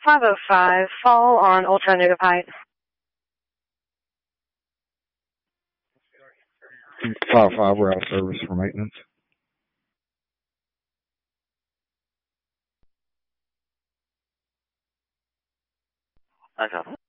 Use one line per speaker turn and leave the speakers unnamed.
505, fall on Ultra Native Heights.
5-5, we're out of service for maintenance.
Okay.